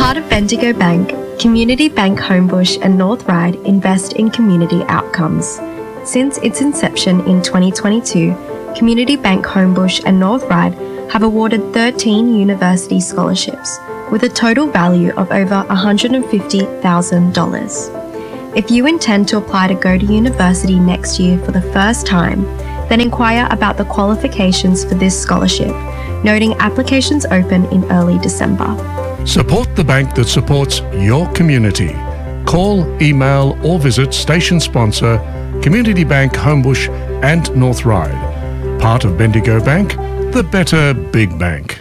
part of Bendigo Bank, Community Bank Homebush and North Ryde invest in community outcomes. Since its inception in 2022, Community Bank Homebush and North Ryde have awarded 13 university scholarships with a total value of over $150,000. If you intend to apply to go to university next year for the first time, then inquire about the qualifications for this scholarship, noting applications open in early December. Support the bank that supports your community. Call, email or visit station sponsor Community Bank Homebush and North Ryde. Part of Bendigo Bank, the better big bank.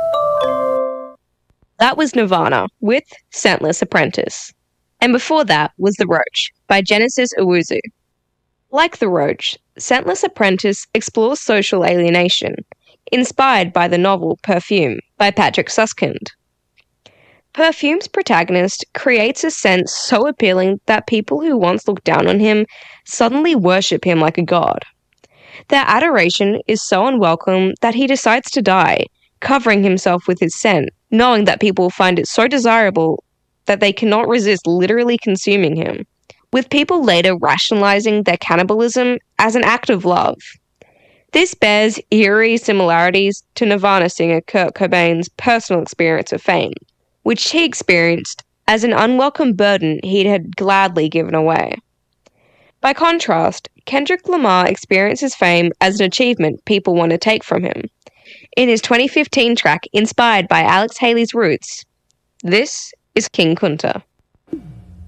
That was Nirvana with Scentless Apprentice. And before that was The Roach by Genesis Owusu. Like The Roach, Scentless Apprentice explores social alienation, inspired by the novel Perfume by Patrick Suskind. Perfume's protagonist creates a scent so appealing that people who once looked down on him suddenly worship him like a god. Their adoration is so unwelcome that he decides to die, covering himself with his scent, knowing that people find it so desirable that they cannot resist literally consuming him, with people later rationalizing their cannibalism as an act of love. This bears eerie similarities to Nirvana singer Kurt Cobain's personal experience of fame, which he experienced as an unwelcome burden he had gladly given away. By contrast, Kendrick Lamar experiences fame as an achievement people want to take from him. In his 2015 track inspired by Alex Haley's Roots, this is King Kunta.